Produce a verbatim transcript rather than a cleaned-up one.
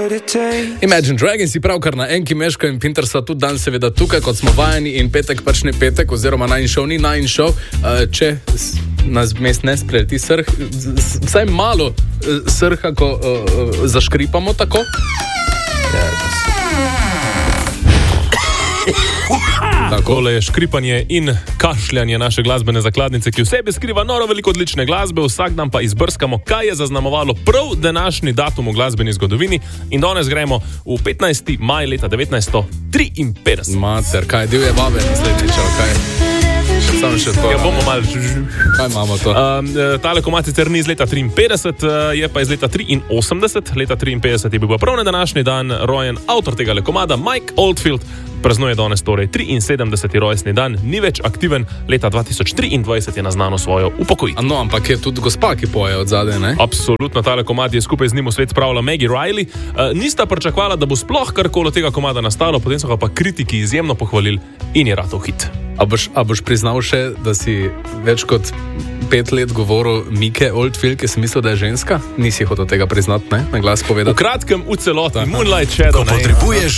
Imagine Dragons si pravkar na Enki, Meško in Pinter sta tudi dan seveda tukaj, kot smo vajeni, in petek pač ne petek, oziroma Nine Show ni Nine Show. Uh, če nas mest ne spreleti srh, vsaj malo uh, srha, ko uh, uh, zaškripamo tako. Takole je škripanje in kašljanje naše glasbene zakladnice, ki v sebi skriva noro veliko odlične glasbe, vsak dan pa izbrskamo, kaj je zaznamovalo prav današnji datum v glasbeni zgodovini, in danes gremo v petnajsti maj leta devetnajststo triinpetdeset. Mater, kaj, divje babe naslednjič, kaj? Samo še to. Ja, bomo malo... Kaj imamo to? Um, tale komad sicer ni iz leta triinpetdeset, je pa iz leta triinosemdeset. Leta triinpetdeset je bil pa prav na današnji dan rojen avtor tega komada, Mike Oldfield. Praznuje danes torej triinsedemdeseti rojstni dan, ni več aktiven, leta dva tisoč triindvajset je naznano svojo upokojitev. No, ampak je tudi gospa, ki poje od zadaj, ne? Absolutno, tale komad je skupaj z njim v svet spravila Maggie Riley. Uh, nista pričakovala, da bo sploh karkoli tega komada nastalo, potem so ga pa kritiki izjemno pohvalili in je ratov hit. A boš, a boš priznal še, da si več kot pet let govoril Mike Oldfield, ki si mislil, da je ženska? Nisi hotel tega priznati, ne? Na glas povedati. V kratkem, v celoti, Moonlight Shadow. Ko potrebuješ